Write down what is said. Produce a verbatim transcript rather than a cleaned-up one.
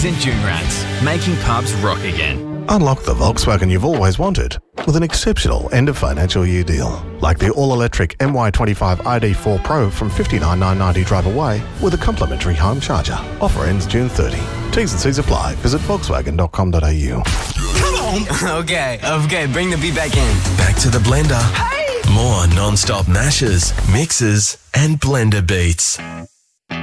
St Junrats, making pubs rock again. Unlock the Volkswagen you've always wanted with an exceptional end-of-financial year deal. Like the all-electric M Y twenty-five I D four Pro from fifty-nine thousand nine hundred ninety drive away with a complimentary home charger. Offer ends June thirtieth. T's and C's apply. Visit volkswagen dot com dot a u. Come on! okay, okay, bring the beat back in. Back to the blender. Hey! More non-stop mashes, mixes and blender beats.